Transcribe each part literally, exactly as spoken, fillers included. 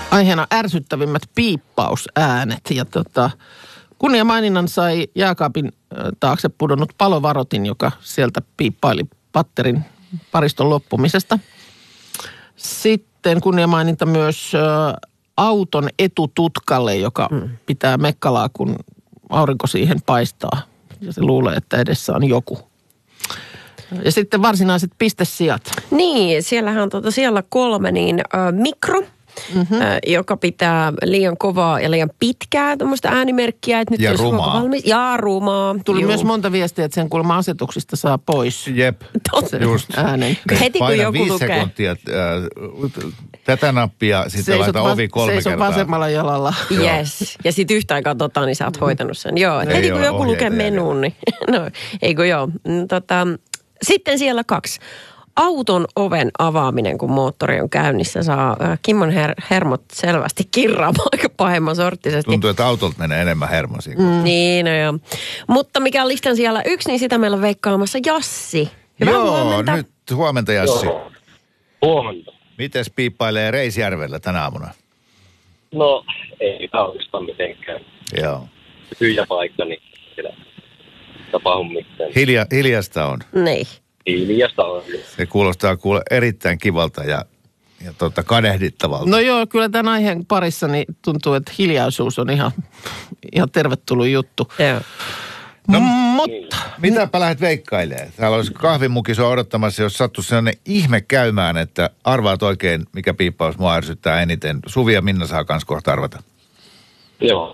Aiheena ärsyttävimmät piippausäänet. Ja tota, kunniamaininnan sai jääkaapin taakse pudonnut palovarotin, joka sieltä piippaili patterin pariston loppumisesta. Sitten kunniamaininta myös ä, auton etututkalle, joka mm. pitää mekkalaa, kun aurinko siihen paistaa. Ja se luulee, että edessä on joku. Ja sitten varsinaiset pistesijat. Niin, siellähän on tuota, siellä kolme, niin ä, mikro. Mm-hmm. Joka pitää liian kovaa ja liian pitkää tuommoista äänimerkkiä. Että nyt ja rumaa. Valmis. Ja rumaa. Tuli Juu. myös monta viestiä, että sen kuulemma asetuksista saa pois. Jep, just äänen. Heti kun joku viisi lukee. sekuntia äh, tätä nappia, sitten Seisot laita vas- ovi kolme seisot kertaa. vasemmalla jalalla. Yes. Ja sitten yhtä aikaa tota, niin sä oot hoitanut sen. Joo, et heti kun joku lukee menuun, niin no, eikö joo. Tota, sitten siellä kaksi. Auton oven avaaminen, kun moottori on käynnissä, saa äh, Kimmon her- hermot selvästi kirraamaan aika pahemman sorttisesti. Tuntuu, että autolta menee enemmän hermosia. Mm, niin, no joo. Mutta mikä on listan siellä yksi, niin sitä meillä on veikkaamassa Jassi. Hyvää Joo, huomenta. nyt huomenta Jassi. Joo. Huomenta. Mites piippailee Reisjärvellä tänä aamuna? No, ei kauheasti mitenkään. Joo. Tyhjä paikka, niin siellä tapahdu mitään. Hilja, hiljasta on. Niin. Hiljasta on. Se kuulostaa kuule erittäin kivalta ja, ja tota, kadehdittavalta. No joo, kyllä tämän aiheen parissa niin tuntuu, että hiljaisuus on ihan, ihan tervetullut juttu. Joo. No, Mutta mitäpä lähdet veikkailemaan? Täällä olisi kahvimuki sua odottamassa, jos sattuisi sellainen ihme käymään, että arvaat oikein, mikä piippaus mua ärsyttää eniten. Suvi ja Minna saa kans kohta arvata. Joo.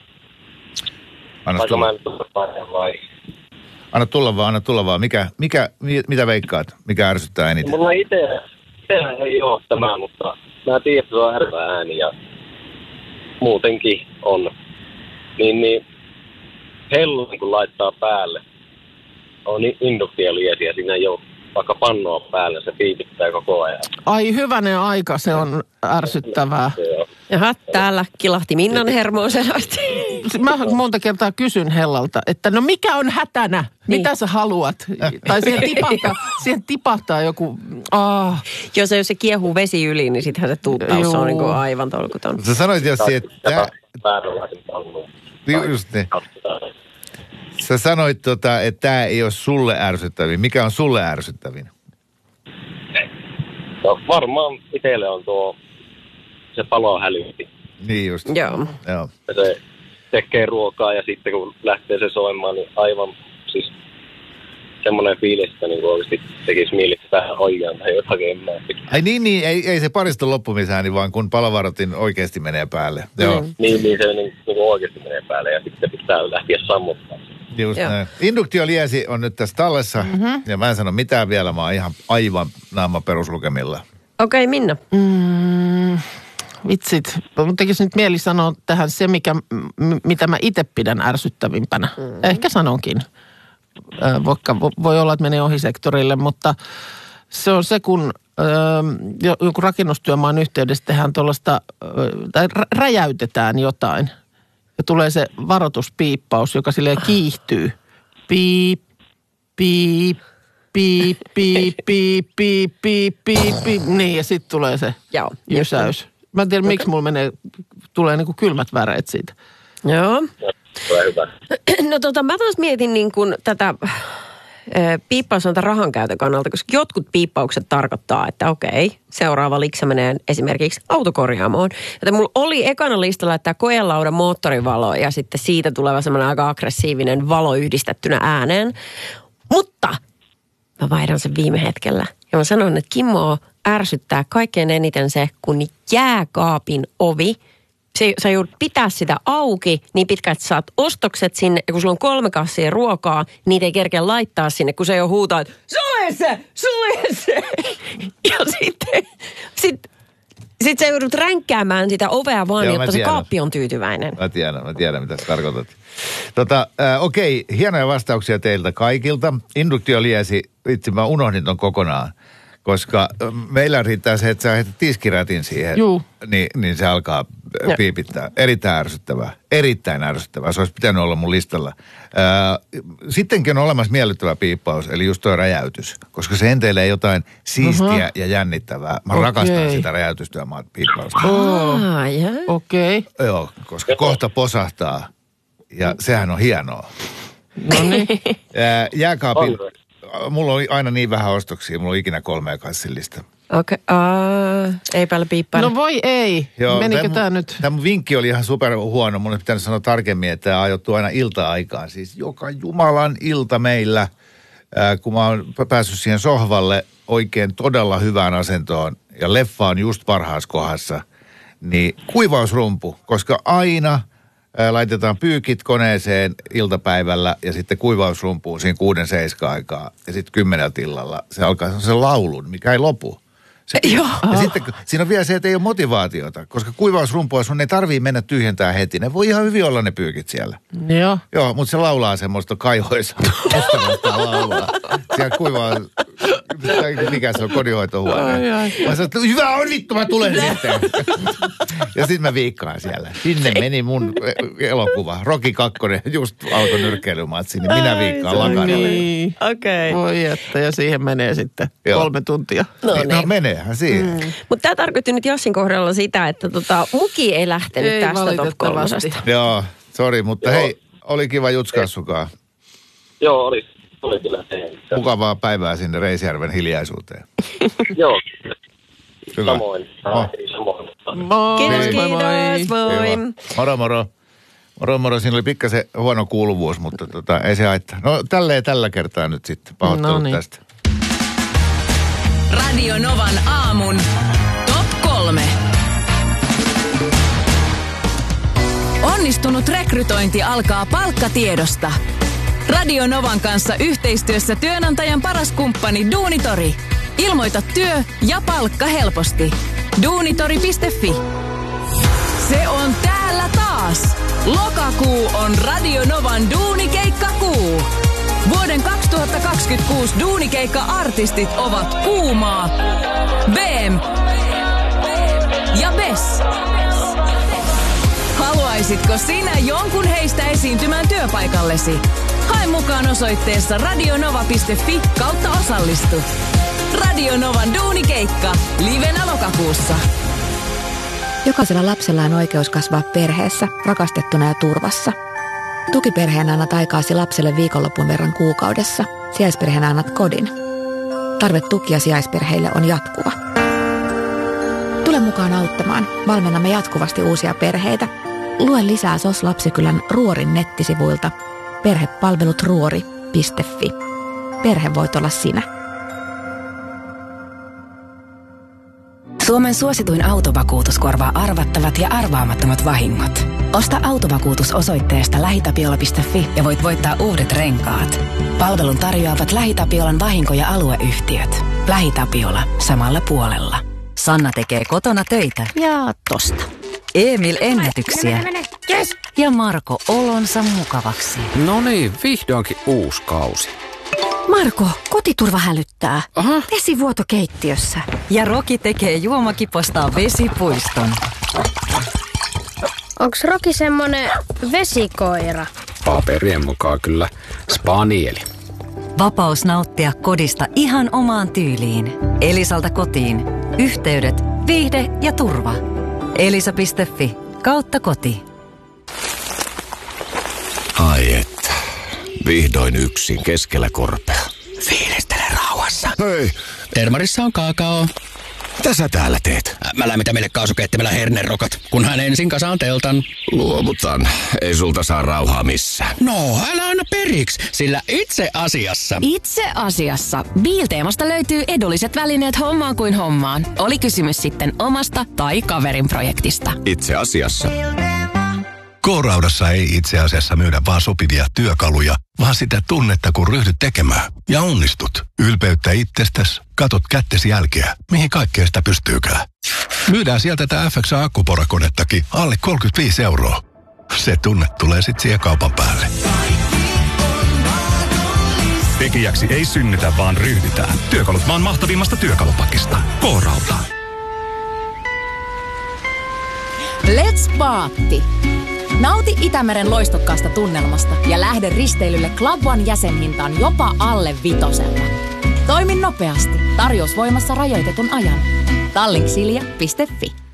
Anna Vaikka mä tulla, en tule paikkaan vai? anna tulla vaan, anna tulla vaan. Mikä, mikä, mi, mitä veikkaat? Mikä ärsyttää eniten? Mulla itse, itsehän ei ole tämä, mutta mä tiedän, että se on ärvä ääni ja muutenkin on. Niin, niin hellun kun laittaa päälle, on induktioliesiä, siinä ei ole vaikka pannoa päälle, se piipittää koko ajan. ai hyvänen aika, se on ärsyttävää. Joo. Jaha, täällä kilahti Minnan hermoon selvästi. Mä monta kertaa kysyn Hellalta, että no mikä on hätänä? Niin. Mitä sä haluat? Tai siihen tipahtaa, siihen tipahtaa joku, ah, Jos, jos se kiehuu vesi yli, niin sittenhän se tuuttaus Joo. on niin kuin aivan tolkuton. Sä sanoit Jassi, että... Tää, Vääränlaisen pannun. just niin. Sä sanoit, tota, että tämä ei ole sulle ärsyttävin. Mikä on sulle ärsyttävin? No, varmaan itselle on tuo, se palo hälytti. Niin just. Joo. Joo. Ja se tekee ruokaa ja sitten kun lähtee se soimaan, niin aivan siis semmoinen fiilis, että niin oikeasti tekisi mieli vähän hoijaan tai jotakin. En mä tiedä. Ai niin, niin ei, ei se pariston loppumisääni, vaan kun palovarotin oikeasti menee päälle. Joo. Mm. Niin, niin se niin, niin oikeasti menee päälle ja sitten pitää lähteä sammuttaa. Just Joo. näin. Induktioliesi on nyt tässä tallessa mm-hmm. ja mä en sano mitään vielä, mä oon ihan aivan naama peruslukemilla. Okei, okay, Minna. mm, vitsit. Mun tekisi nyt mieli sanoa tähän se, mikä, m- mitä mä itse pidän ärsyttävimpänä. Mm. Ehkä sanonkin. Äh, vaikka vo- voi olla, että menee ohi sektorille, mutta se on se, kun äh, joku rakennustyömaan yhteydessä tehdään tuollaista, äh, tai rä- räjäytetään jotain. Ja tulee se varoituspiippaus, joka silleen kiihtyy. Piip, piip, piip, piip, piip, piip, piip, piip, piip. Niin, ja sitten tulee se Joo. jysäys. Mä en tiedä, miksi mulla menee, tulee niinku kylmät väreet siitä. Joo. Tulee hyvä. No tota, mä taas mietin niin kuin tätä piippausanta rahan käytön kannalta, koska jotkut piippaukset tarkoittaa, että okei, seuraava liksa menee esimerkiksi autokorjaamoon. Joten mulla oli ekana listalla, että koelaudan moottorivalo ja sitten siitä tuleva semmoinen aika aggressiivinen valo yhdistettynä ääneen. Mutta mä vaihdan sen viime hetkellä. Ja mä sanon, että Kimmoa ärsyttää kaikkein eniten se, kun jääkaapin ovi, se, sä joudut pitää sitä auki niin pitkään, että saat ostokset sinne. Ja kun sulla on kolme kassia ruokaa, niitä ei kerkeä laittaa sinne, kun se jo huutaa, että sule se, sule se. Ja sitten sit, sit sä joudut ränkkäämään sitä ovea vaan, Joo, jotta se tiedän. kaappi on tyytyväinen. Mä tiedän, mä tiedän mitä sä tarkoitat. Tota, äh, okei, hienoja vastauksia teiltä kaikilta. Induktioliesi, itse mä unohdin ton kokonaan. Koska meillä riittää se, että sä heität tiskirätin siihen, Juu. niin, niin se alkaa piipittää. Erittäin ärsyttävää. Erittäin ärsyttävää. Se olisi pitänyt olla mun listalla. Ää, sittenkin on olemassa miellyttävä piippaus, eli just tuo räjäytys. Koska se enteilee jotain siistiä uh-huh. ja jännittävää. Mä okay. rakastan sitä räjäytystyömaat piippausta. Oh. Ah, yeah. Okei. Okay. Joo, koska kohta posahtaa. Ja sehän on hienoa. No niin. Jääkaapin. Mulla oli aina niin vähän ostoksia. Mulla oli ikinä kolmea kassillista. Okei, okay. ei päällä piippaa. No voi ei. Joo, menikö tämä nyt? Tämä mun vinkki oli ihan super huono. Mun olisi pitänyt sanoa tarkemmin, että tämä ajoittuu aina ilta-aikaan. Siis joka jumalan ilta meillä, ää, kun mä oon päässyt siihen sohvalle oikein todella hyvään asentoon ja leffa on just parhaassa kohdassa, niin kuivausrumpu, koska aina ää, laitetaan pyykit koneeseen iltapäivällä ja sitten kuivausrumpuun siinä kuuden seiska aikaa ja sitten kymmeneltä illalla se alkaa se laulun, mikä ei lopu. Se, ja sitten siinä on vielä se, että ei ole motivaatiota, koska kuivausrumpua sun ei tarvii mennä tyhjentää heti. Ne voi ihan hyvin olla ne pyykit siellä. Joo. Joo, mutta se laulaa semmoista kaihoisa. Musta laulaa. Siellä kuivaa, mikä se on, kodinhoitohuone. Mä sanoin, että hyvä on vittu, mä tulen sitten. Ja sitten mä viikkaan siellä. Sinne meni mun elokuva. Rocky kakkonen, just autonyrkkeilymatsi, niin minä viikkaan lakanalle. Niin. Okei. Okay. Voi että, ja siihen menee sitten Joo. kolme tuntia. No, niin. No meneehän siihen. Mm. Mutta tämä tarkoitti nyt Jassin kohdalla sitä, että tota, muki ei lähtenyt ei tästä top kolmosesta. Joo, sori, mutta Joo. hei, oli kiva jutskaa sukaan. Joo, oli, oli kyllä se. Mukavaa päivää sinne Reisjärven hiljaisuuteen. Joo, Hyvä. samoin. Oh. samoin. Moi, Kiitos, moi, moi. kiitos, moi. Hyvä. Moro, moro. Moro, moro. Siinä oli pikkasen huono kuuluvuus, mutta tota, ei se haittaa. No tälleen tällä kertaa nyt sitten. Pahoittelut No niin. tästä. Radio Novan aamun top kolme. Onnistunut rekrytointi alkaa palkkatiedosta. Radio Novan kanssa yhteistyössä työnantajan paras kumppani Duunitori. Ilmoita työ ja palkka helposti. duunitori piste fi. Se on täällä taas. Lokakuu on Radio Novan duunikeikkakuu. Vuoden kaksituhattakaksikymmentäkuusi duunikeikka-artistit ovat Kuumaa, B M ja Bess. Haluaisitko sinä jonkun heistä esiintymään työpaikallesi? Hae mukaan osoitteessa radionova piste fi kautta osallistu. Radio Novan duunikeikka livenä lokakuussa. Jokaisella lapsella on oikeus kasvaa perheessä, rakastettuna ja turvassa. Tukiperheenä annat aikaasi lapselle viikonlopun verran kuukaudessa. Sijaisperheenä annat kodin. Tarve tukia sijaisperheille on jatkuva. Tule mukaan auttamaan. Valmennamme jatkuvasti uusia perheitä. Lue lisää S O S Lapsikylän Ruorin nettisivuilta perhepalvelut ruori piste fi. Perhe voit olla sinä. Suomen suosituin autovakuutus korvaa arvattavat ja arvaamattomat vahingot. Osta autovakuutus osoitteesta lähitapiola piste fi ja voit voittaa uudet renkaat. Palvelun tarjoavat LähiTapiolan vahinko- ja alueyhtiöt. LähiTapiola samalla puolella. Sanna tekee kotona töitä. Ja tosta. Emil ennätyksiä. Ja Marko olonsa mukavaksi. No niin, vihdoinkin uusi kausi. Marko, kotiturva hälyttää. Aha. Vesivuoto keittiössä. Ja Roki tekee juomakipostaa vesipuiston. Onks Roki semmonen vesikoira? Paperien mukaan kyllä spanieli. Vapaus nauttia kodista ihan omaan tyyliin. Elisalta kotiin. Yhteydet, viihde ja turva. elisa piste fi kautta koti. Ai että. Vihdoin yksin keskellä korpea. Fiilistele rauhassa. Hei. Termarissa on kaakao. Mitä sä täällä teet? Mä lämmitän meille kaasukeittimellä hernerokat, kun hän ensin kasaan teltan. Luovutan. Ei sulta saa rauhaa missään. No, älä anna periksi, sillä itse asiassa... Itse asiassa Biilteemasta löytyy edulliset välineet hommaan kuin hommaan. Oli kysymys sitten omasta tai kaverin projektista. Itse asiassa. K-Raudassa ei itse asiassa myydä vaan sopivia työkaluja, vaan sitä tunnetta, kun ryhdyt tekemään. Ja onnistut. Ylpeyttä itsestäsi, katot kättesi jälkeä, mihin kaikkea sitä pystyykään. Myydään sieltä tätä F X A-akkuporakonettakin alle kolmekymmentäviisi euroa. Se tunne tulee sit siihen kaupan päälle. Tekijäksi ei synnytä, vaan ryhdytään. Työkalut maan mahtavimmasta työkalupakista. K-Rauta. Let's Paatti! Nauti Itämeren loistokkaasta tunnelmasta ja lähde risteilylle Club One jäsenhintaan jopa alle vitosella. Toimi nopeasti. Tarjous voimassa rajoitetun ajan. tallink silja piste fi